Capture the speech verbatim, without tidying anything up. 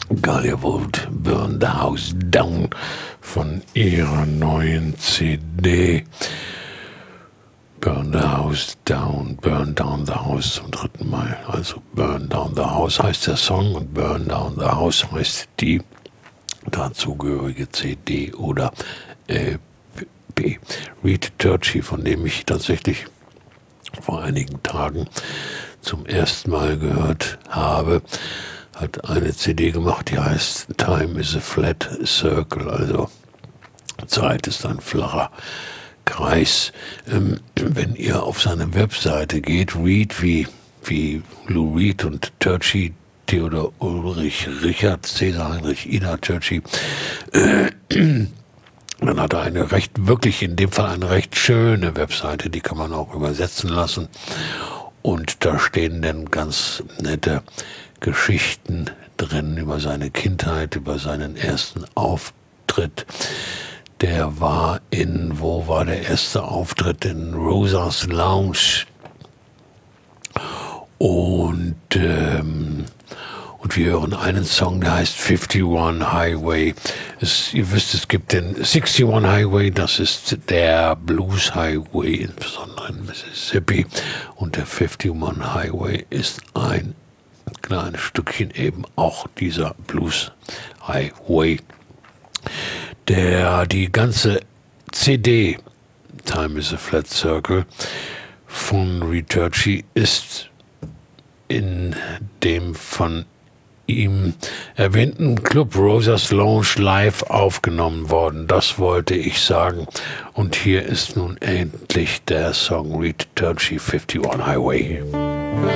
Galia Volt, Burn the House Down von ihrer neuen C D. Burn the House Down, Burn Down the House zum dritten Mal. Also Burn Down the House heißt der Song und Burn Down the House heißt die dazugehörige C D oder L P. Reed Turchi, von dem ich tatsächlich vor einigen Tagen zum ersten Mal gehört habe, hat eine C D gemacht, die heißt Time is a Flat Circle, also Zeit ist ein flacher Kreis. Ähm, wenn ihr auf seine Webseite geht, Reed wie, wie Lou Reed und Turchi, Theodor Ulrich, Richard, Cäsar Heinrich, Ida Turchi, äh, dann hat er eine recht, wirklich in dem Fall eine recht schöne Webseite, die kann man auch übersetzen lassen. Und da stehen dann ganz nette Geschichten drin über seine Kindheit, über seinen ersten Auftritt. Der war in, wo war der erste Auftritt? In Rosas Lounge. Und, ähm, und wir hören einen Song, der heißt einundfünfzig Highway. Es, ihr wisst, es gibt den einundsechzig Highway, das ist der Blues Highway, insbesondere in Mississippi. Und der einundfünfzig Highway ist ein kleines Stückchen eben auch dieser Blues Highway. Der, die ganze C D Time is a Flat Circle von Reed Turchi ist in dem von ihm erwähnten Club Rosas Lounge live aufgenommen worden. Das wollte ich sagen. Und hier ist nun endlich der Song Reed Turchi einundfünfzig Highway.